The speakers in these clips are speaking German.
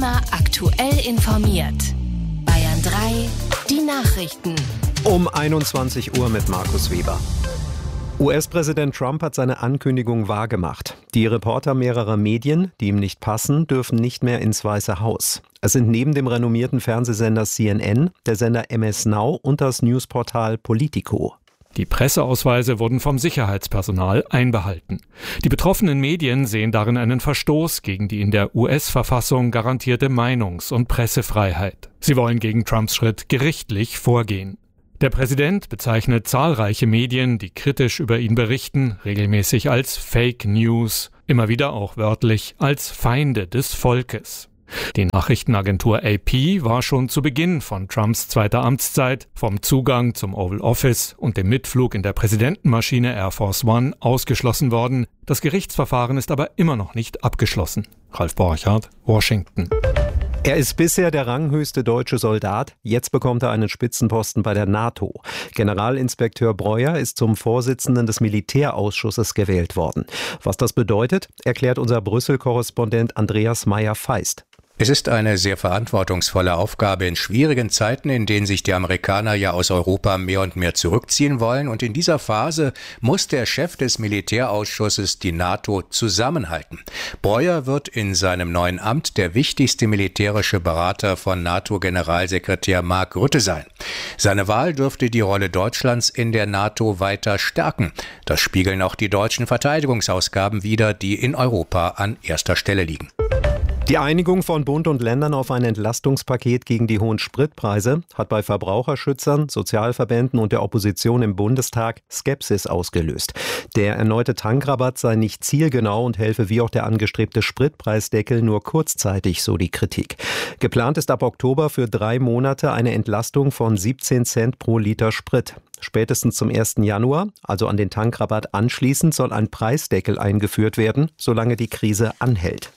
Immer aktuell informiert. Bayern 3, die Nachrichten. Um 21 Uhr mit Markus Weber. US-Präsident Trump hat seine Ankündigung wahrgemacht. Die Reporter mehrerer Medien, die ihm nicht passen, dürfen nicht mehr ins Weiße Haus. Es sind neben dem renommierten Fernsehsender CNN, der Sender MS Now und das Newsportal Politico. Die Presseausweise wurden vom Sicherheitspersonal einbehalten. Die betroffenen Medien sehen darin einen Verstoß gegen die in der US-Verfassung garantierte Meinungs- und Pressefreiheit. Sie wollen gegen Trumps Schritt gerichtlich vorgehen. Der Präsident bezeichnet zahlreiche Medien, die kritisch über ihn berichten, regelmäßig als Fake News, immer wieder auch wörtlich als Feinde des Volkes. Die Nachrichtenagentur AP war schon zu Beginn von Trumps zweiter Amtszeit vom Zugang zum Oval Office und dem Mitflug in der Präsidentenmaschine Air Force One ausgeschlossen worden. Das Gerichtsverfahren ist aber immer noch nicht abgeschlossen. Ralf Borchardt, Washington. Er ist bisher der ranghöchste deutsche Soldat. Jetzt bekommt er einen Spitzenposten bei der NATO. Generalinspekteur Breuer ist zum Vorsitzenden des Militärausschusses gewählt worden. Was das bedeutet, erklärt unser Brüssel-Korrespondent Andreas Meyer-Feist. Es ist eine sehr verantwortungsvolle Aufgabe in schwierigen Zeiten, in denen sich die Amerikaner ja aus Europa mehr und mehr zurückziehen wollen. Und in dieser Phase muss der Chef des Militärausschusses die NATO zusammenhalten. Breuer wird in seinem neuen Amt der wichtigste militärische Berater von NATO-Generalsekretär Mark Rutte sein. Seine Wahl dürfte die Rolle Deutschlands in der NATO weiter stärken. Das spiegeln auch die deutschen Verteidigungsausgaben wider, die in Europa an erster Stelle liegen. Die Einigung von Bund und Ländern auf ein Entlastungspaket gegen die hohen Spritpreise hat bei Verbraucherschützern, Sozialverbänden und der Opposition im Bundestag Skepsis ausgelöst. Der erneute Tankrabatt sei nicht zielgenau und helfe wie auch der angestrebte Spritpreisdeckel nur kurzzeitig, so die Kritik. Geplant ist ab Oktober für 3 Monate eine Entlastung von 17 Cent pro Liter Sprit. Spätestens zum 1. Januar, also an den Tankrabatt anschließend, soll ein Preisdeckel eingeführt werden, solange die Krise anhält.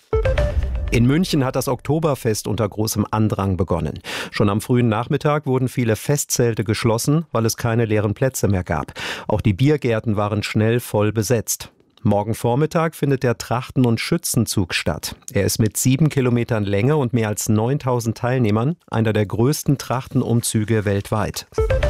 In München hat das Oktoberfest unter großem Andrang begonnen. Schon am frühen Nachmittag wurden viele Festzelte geschlossen, weil es keine leeren Plätze mehr gab. Auch die Biergärten waren schnell voll besetzt. Morgen Vormittag findet der Trachten- und Schützenzug statt. Er ist mit 7 Kilometern Länge und mehr als 9.000 Teilnehmern einer der größten Trachtenumzüge weltweit.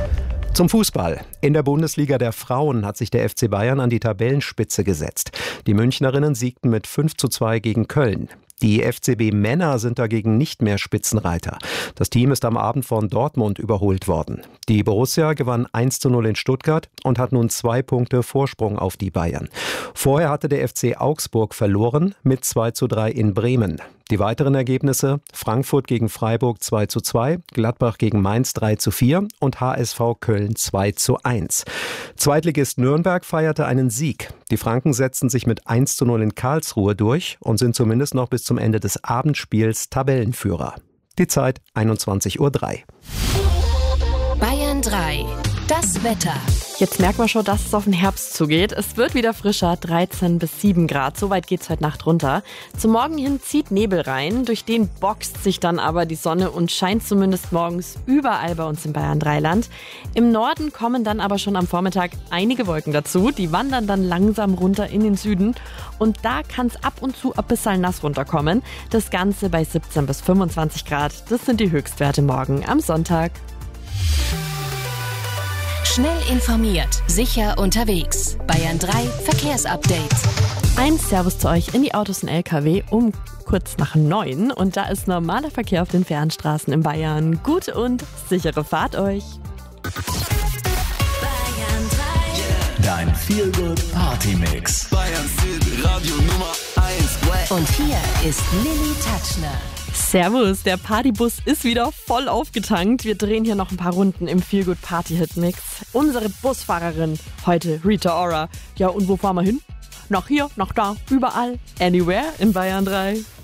Zum Fußball. In der Bundesliga der Frauen hat sich der FC Bayern an die Tabellenspitze gesetzt. Die Münchnerinnen siegten mit 5:2 gegen Köln. Die FCB-Männer sind dagegen nicht mehr Spitzenreiter. Das Team ist am Abend von Dortmund überholt worden. Die Borussia gewann 1:0 in Stuttgart und hat nun 2 Punkte Vorsprung auf die Bayern. Vorher hatte der FC Augsburg verloren mit 2:3 in Bremen. Die weiteren Ergebnisse: Frankfurt gegen Freiburg 2:2, Gladbach gegen Mainz 3:4 und HSV Köln 2:1. Zweitligist Nürnberg feierte einen Sieg. Die Franken setzten sich mit 1:0 in Karlsruhe durch und sind zumindest noch bis zum Ende des Abendspiels Tabellenführer. Die Zeit 21:03 Uhr. Bayern 3, das Wetter. Jetzt merkt man schon, dass es auf den Herbst zugeht. Es wird wieder frischer, 13 bis 7 Grad. So weit geht's heute Nacht runter. Zum Morgen hin zieht Nebel rein. Durch den boxt sich dann aber die Sonne und scheint zumindest morgens überall bei uns im Bayern-3-Land. Im Norden kommen dann aber schon am Vormittag einige Wolken dazu. Die wandern dann langsam runter in den Süden. Und da kann es ab und zu ein bisschen nass runterkommen. Das Ganze bei 17 bis 25 Grad. Das sind die Höchstwerte morgen am Sonntag. Schnell informiert, sicher unterwegs. Bayern 3 Verkehrsupdate. Ein Servus zu euch in die Autos und LKW um kurz nach 9. Und da ist normaler Verkehr auf den Fernstraßen in Bayern. Gute und sichere Fahrt euch. Bayern 3. Dein Feel-Good-Party-Mix. Bayern City, Radio Nummer 1. Und hier ist Lilly Tatschner. Servus, der Partybus ist wieder voll aufgetankt. Wir drehen hier noch ein paar Runden im Feelgood Party Hit Mix. Unsere Busfahrerin heute, Rita Ora. Ja, und wo fahren wir hin? Nach hier, nach da, überall, anywhere in Bayern 3.